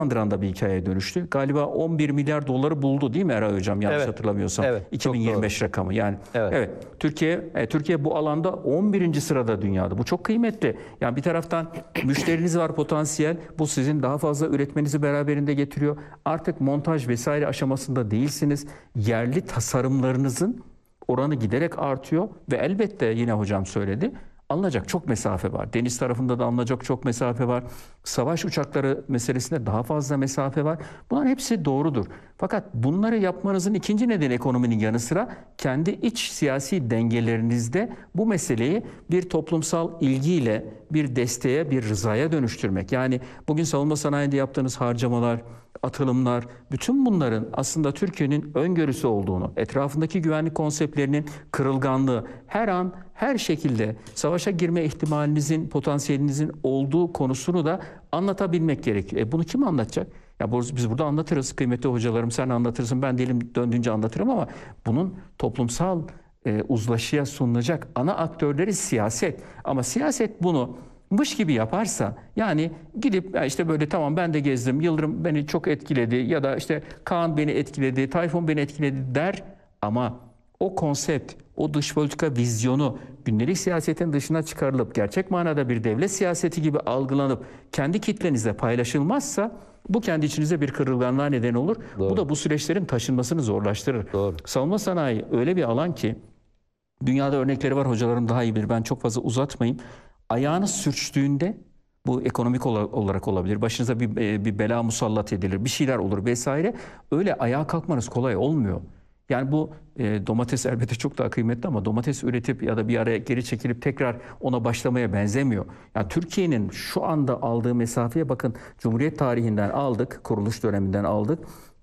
andıran bir hikayeye dönüştü. Galiba 11 milyar doları buldu değil mi Eray Hocam, yanlış hatırlamıyorsam. Evet, 2025 rakamı. Yani evet. evet, Türkiye bu alanda 11. sırada dünyada. Bu çok kıymetli. Yani bir taraftan müşteriniz var, potansiyel. Bu sizin daha fazla üretmenizi beraberinde getiriyor. Artık montaj vesaire aşamasında değilsiniz. Yerli tasarımlarınızın oranı giderek artıyor ve elbette yine hocam söyledi, alınacak çok mesafe var. Deniz tarafında da alınacak çok mesafe var. Savaş uçakları meselesinde daha fazla mesafe var. Bunların hepsi doğrudur. Fakat bunları yapmanızın ikinci nedeni ekonominin yanı sıra kendi iç siyasi dengelerinizde bu meseleyi bir toplumsal ilgiyle, bir desteğe, bir rızaya dönüştürmek. Yani bugün savunma sanayinde yaptığınız harcamalar, atılımlar, bütün bunların aslında Türkiye'nin öngörüsü olduğunu, etrafındaki güvenlik konseptlerinin kırılganlığı, her an her şekilde savaşa girme ihtimalinizin, potansiyelinizin olduğu konusunu da anlatabilmek gerekiyor. Bunu kim anlatacak? Ya biz burada anlatırız, kıymetli hocalarım, sen anlatırsın, ben dilim döndüğünce anlatırım ama bunun toplumsal uzlaşıya sunulacak ana aktörleri siyaset. Ama siyaset bunu mış gibi yaparsa, yani gidip ya işte böyle tamam ben de gezdim, Yıldırım beni çok etkiledi ya da işte Kaan beni etkiledi, Tayfun beni etkiledi der ama o konsept, o dış politika vizyonu gündelik siyasetin dışına çıkarılıp gerçek manada bir devlet siyaseti gibi algılanıp kendi kitlenizle paylaşılmazsa bu kendi içinizde bir kırılganlığa neden olur. Doğru. Bu da bu süreçlerin taşınmasını zorlaştırır. Doğru. Savunma sanayi öyle bir alan ki dünyada örnekleri var, hocalarım daha iyi bilir, ben çok fazla uzatmayayım. Ayağınız sürçtüğünde bu ekonomik olarak olabilir. Başınıza bir bela musallat edilir. Bir şeyler olur vesaire. Öyle ayağa kalkmanız kolay olmuyor. Yani bu domates elbette çok daha kıymetli ama domates üretip ya da bir araya geri çekilip tekrar ona başlamaya benzemiyor. Yani Türkiye'nin şu anda aldığı mesafeye bakın, Cumhuriyet tarihinden aldık, kuruluş döneminden aldık.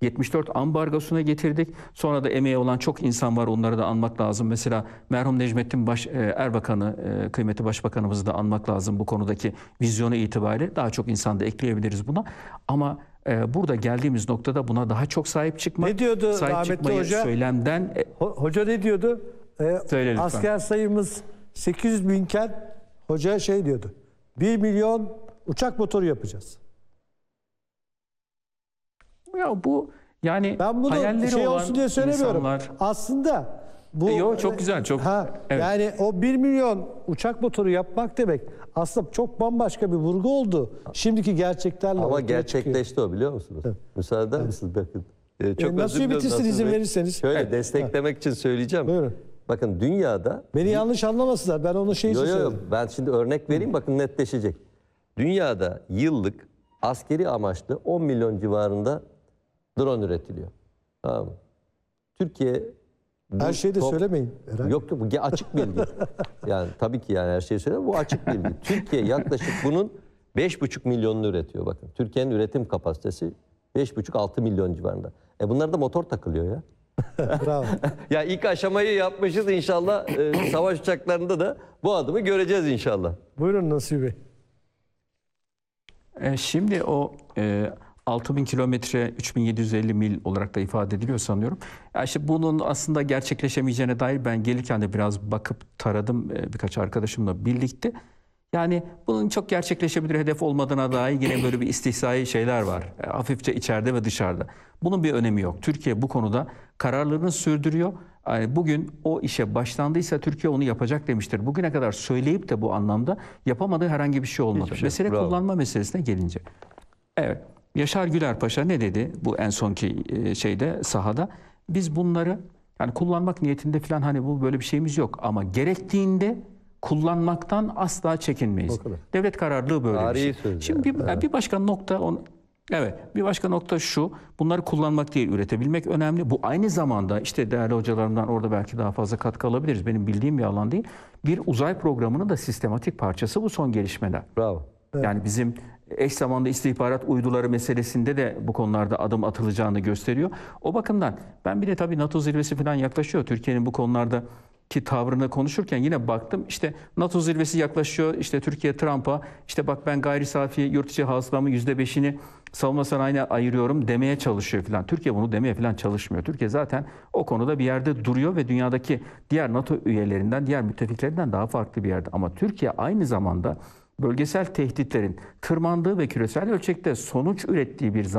74 ambargosuna getirdik. Sonra da emeği olan çok insan var. Onları da anmak lazım. Mesela merhum Necmettin Erbakan'ı, kıymetli başbakanımızı da anmak lazım bu konudaki vizyonu itibariyle. Daha çok insan da ekleyebiliriz buna. Ama burada geldiğimiz noktada buna daha çok sahip çıkmak. Ne diyordu sahip rahmetli hoca? Söylemden... Hoca ne diyordu? Söyle lütfen. Asker sayımız 800 binken hoca şey diyordu. 1 milyon uçak motoru yapacağız. Ya bu yani ben bunu hayalleri şey olan olsun diye söylemiyorum. insanlar... Aslında bu çok güzel, çok. Evet. Yani o 1 milyon uçak motoru yapmak demek aslında çok bambaşka bir vurgu oldu. Şimdiki gerçeklerle ama ortaya gerçekleşti çıkıyor. o, biliyor musunuz? Evet. Müsaade eder misiniz? Bakın. Çok nasıl bitirsin izin verirseniz. Şöyle desteklemek için söyleyeceğim. Buyurun. Bakın dünyada... Beni yanlış anlamasınlar. Ben onu için söyledim. Ben şimdi örnek vereyim, bakın netleşecek. Dünyada yıllık askeri amaçlı 10 milyon civarında drone üretiliyor. Tamam mı? Türkiye... Her şeyi de söylemeyin. Yok bu açık bilgi. Yani tabii ki yani her şeyi söyleyeyim, bu açık bilgi. Türkiye yaklaşık bunun 5,5 milyonunu üretiyor bakın. Türkiye'nin üretim kapasitesi 5,5-6 milyon civarında. Bunlar da motor takılıyor ya. Bravo. Ya ilk aşamayı yapmışız, inşallah savaş uçaklarında da bu adımı göreceğiz inşallah. Buyurun Nasuhi Bey. Şimdi o 6.000 kilometre 3.750 mil olarak da ifade ediliyor sanıyorum. Yani işte bunun aslında gerçekleşemeyeceğine dair ben gelirken de biraz bakıp taradım birkaç arkadaşımla birlikte. Yani bunun çok gerçekleşebilir hedef olmadığına dair yine böyle bir istihzai şeyler var. Hafifçe içeride ve dışarıda. Bunun bir önemi yok. Türkiye bu konuda kararlılığını sürdürüyor. Yani bugün o işe başlandıysa Türkiye onu yapacak demiştir. Bugüne kadar söyleyip de bu anlamda yapamadığı herhangi bir şey olmadı. Mesele kullanma meselesine gelince. Evet. Yaşar Güler Paşa ne dedi bu en sonki sahada? Biz bunları yani kullanmak niyetinde falan hani bu böyle bir şeyimiz yok ama gerektiğinde kullanmaktan asla çekinmeyiz. Devlet kararlılığı böyle bir şey. Şimdi bir başka nokta bir başka nokta şu. Bunları kullanmak değil, üretebilmek önemli. Bu aynı zamanda işte değerli hocalarımdan orada belki daha fazla katkı alabiliriz. Benim bildiğim bir alan değil. Bir uzay programının da sistematik parçası bu son gelişmeler. Bravo. Evet. Yani bizim eş zamanlı istihbarat uyduları meselesinde de bu konularda adım atılacağını gösteriyor. O bakımdan ben bir de tabii NATO zirvesi falan yaklaşıyor. Türkiye'nin bu konularda ki tavrını konuşurken yine baktım işte NATO zirvesi yaklaşıyor. İşte Türkiye Trump'a işte bak ben gayri safi yurt içi hasılamın %5'ini savunma sanayine ayırıyorum demeye çalışıyor falan. Türkiye bunu demeye falan çalışmıyor. Türkiye zaten o konuda bir yerde duruyor ve dünyadaki diğer NATO üyelerinden, diğer müttefiklerinden daha farklı bir yerde. Ama Türkiye aynı zamanda bölgesel tehditlerin tırmandığı ve küresel ölçekte sonuç ürettiği bir